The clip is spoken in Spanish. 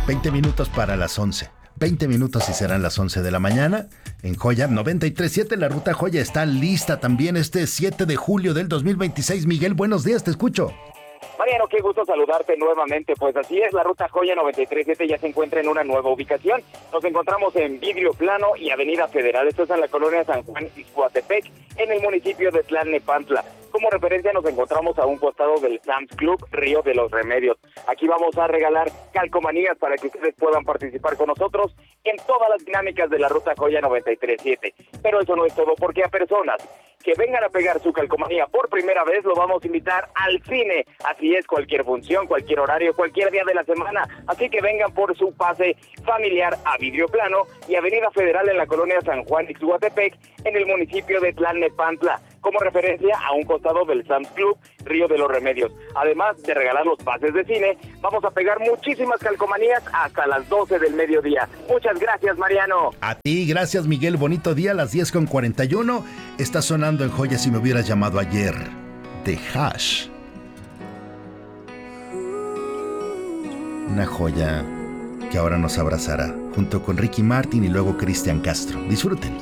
20 minutos para las 11. 20 minutos y serán las 11 de la mañana. En Joya 93.7, la Ruta Joya está lista también este 7 de julio del 2026. Miguel, buenos días, te escucho. Mariano, qué gusto saludarte nuevamente. Pues así es, la Ruta Joya 93.7 ya se encuentra en una nueva ubicación. Nos encontramos en Vidrio Plano y Avenida Federal. Esto es en la colonia San Juan Ixhuatepec, en el municipio de Tlalnepantla. Como referencia nos encontramos a un costado del Sam's Club Río de los Remedios. Aquí vamos a regalar calcomanías para que ustedes puedan participar con nosotros en todas las dinámicas de la Ruta Joya 93.7. Pero eso no es todo, porque a personas que vengan a pegar su calcomanía por primera vez lo vamos a invitar al cine. Así es, cualquier función, cualquier horario, cualquier día de la semana. Así que vengan por su pase familiar a Vidrio Plano y Avenida Federal en la colonia San Juan Ixhuatepec, en el municipio de Tlalnepantla, como referencia a un costado del Sam's Club Río de los Remedios. Además de regalar los pases de cine, vamos a pegar muchísimas calcomanías hasta las 12 del mediodía. Muchas gracias, Mariano. A ti, gracias, Miguel. Bonito día, a las 10:41. Está sonando en Joya Si Me Hubieras Llamado Ayer, de Hash. Una joya que ahora nos abrazará, junto con Ricky Martin y luego Cristian Castro. Disfruten.